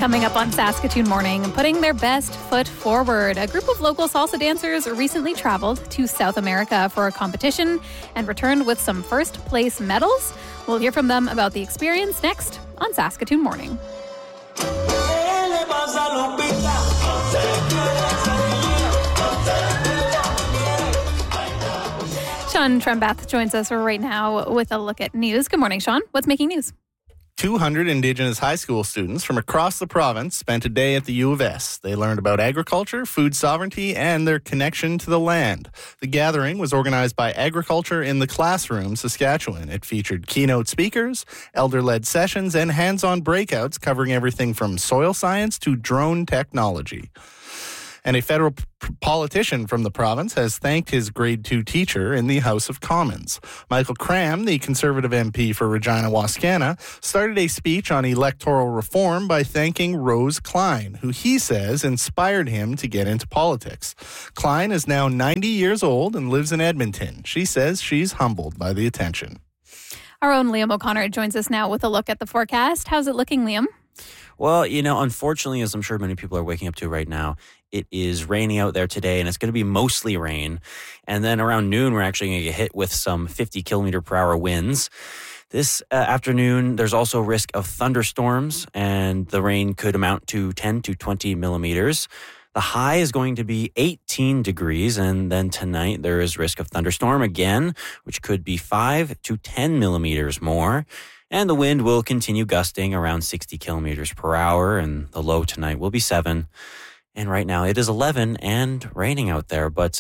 Coming up on Saskatoon Morning, putting their best foot forward. A group of local salsa dancers recently traveled to South America for a competition and returned with some first place medals. We'll hear from them about the experience next on Saskatoon Morning. Sean Trembath joins us right now with a look at news. Good morning, Sean. What's making news? 200 Indigenous high school students from across the province spent a day at the U of S. They learned about agriculture, food sovereignty, and their connection to the land. The gathering was organized by Agriculture in the Classroom, Saskatchewan. It featured keynote speakers, elder-led sessions, and hands-on breakouts covering everything from soil science to drone technology. And a federal politician from the province has thanked his grade 2 teacher in the House of Commons. Michael Cram, the Conservative MP for Regina Wascana, started a speech on electoral reform by thanking Rose Klein, who he says inspired him to get into politics. Klein is now 90 years old and lives in Edmonton. She says she's humbled by the attention. Our own Liam O'Connor joins us now with a look at the forecast. How's it looking, Liam? Well, unfortunately, as I'm sure many people are waking up to right now, it is raining out there today, and it's going to be mostly rain. And then around noon, we're actually going to get hit with some 50 kilometer per hour winds. This afternoon, there's also risk of thunderstorms, and the rain could amount to 10 to 20 millimeters. The high is going to be 18 degrees, and then tonight there is risk of thunderstorm again, which could be 5 to 10 millimeters more. And the wind will continue gusting around 60 kilometers per hour, and the low tonight will be 7. And right now it is 11 and raining out there, but,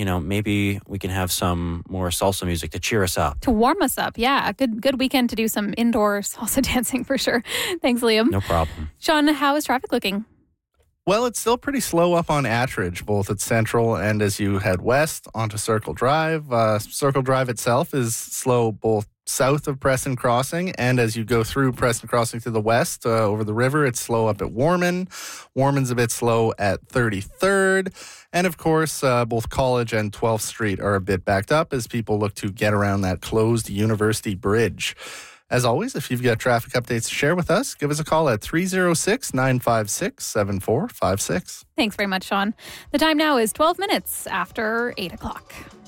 maybe we can have some more salsa music to cheer us up. To warm us up, yeah. A good weekend to do some indoor salsa dancing for sure. Thanks, Liam. No problem. Sean, how is traffic looking? Well, it's still pretty slow up on Attridge, both at Central and as you head west onto Circle Drive. Circle Drive itself is slow both south of Preston Crossing, and as you go through Preston Crossing to the west over the river, it's slow up at Warman. Warman's a bit slow at 33rd. And of course, both College and 12th Street are a bit backed up as people look to get around that closed University Bridge. As always, if you've got traffic updates to share with us, give us a call at 306-956-7456. Thanks very much, Sean. The time now is 12 minutes after 8 o'clock.